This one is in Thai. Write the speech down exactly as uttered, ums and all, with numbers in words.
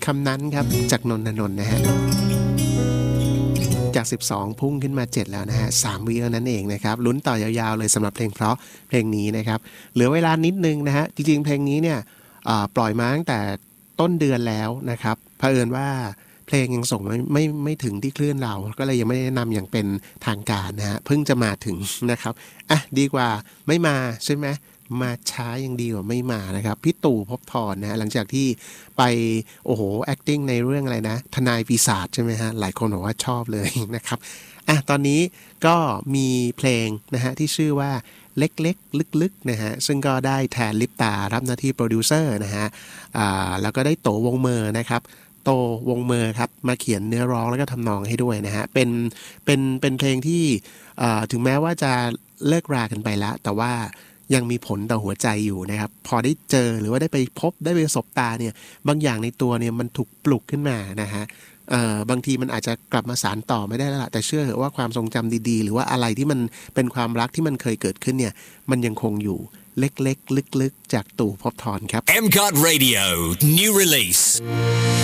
ำนั้นครับจากนนทนนท์นะฮะจากสิบสองพุ่งขึ้นมาเจ็ดแล้วนะฮะสามวิเท่านั้นเองนะครับลุ้นต่อยาวๆเลยสำหรับเพลงเพราะเพลงนี้นะครับเหลือเวลานิดนึงนะฮะจริงๆเพลงนี้เนี่ยปล่อยมาตั้งแต่ต้นเดือนแล้วนะครับเผอิญว่าเพลงยังส่งไม่ไม่ไม่ถึงที่คลื่นเราก็เลยยังไม่ได้แนะนำอย่างเป็นทางการนะฮะเพิ่งจะมาถึงนะครับอ่ะดีกว่าไม่มาใช่ไหมมาช้ายังดีกว่าไม่มานะครับพี่ตู่ภพธรนะฮะหลังจากที่ไปโอ้โห acting ในเรื่องอะไรนะทนายปีศาจใช่ไหมฮะหลายคนบอกว่าชอบเลยนะครับอ่ะตอนนี้ก็มีเพลงนะฮะที่ชื่อว่าเล็กๆลึกๆนะฮะซึ่งก็ได้แทนลิปตารับหน้าที่โปรดิวเซอร์นะฮะอ่าแล้วก็ได้โตวงเมอร์นะครับโตวงเมอร์ครับมาเขียนเนื้อร้องแล้วก็ทำนองให้ด้วยนะฮะเป็นเป็นเป็นเพลงที่ถึงแม้ว่าจะเลิกรากันไปแล้วแต่ว่ายังมีผลต่อหัวใจอยู่นะครับพอได้เจอหรือว่าได้ไปพบได้ไปประสบตาเนี่ยบางอย่างในตัวเนี่ยมันถูกปลุกขึ้นมานะฮะบางทีมันอาจจะกลับมาสานต่อไม่ได้แล้วล่ะแต่เชื่อเถอะว่าความทรงจำดีๆหรือว่าอะไรที่มันเป็นความรักที่มันเคยเกิดขึ้นเนี่ยมันยังคงอยู่เล็กๆลึกๆจากตู่ภพธรครับเอ็ม ซี โอ ที Radio New Release